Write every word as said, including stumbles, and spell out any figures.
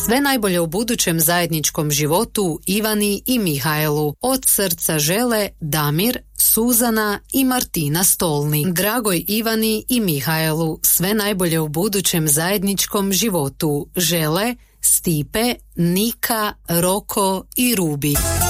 Sve najbolje u budućem zajedničkom životu Ivani i Mihajlu. Od srca žele Damir, Suzana i Martina Stolnik. Dragoj Ivani i Mihajlu, sve najbolje u budućem zajedničkom životu žele Stipe, Nika, Roko i Rubi.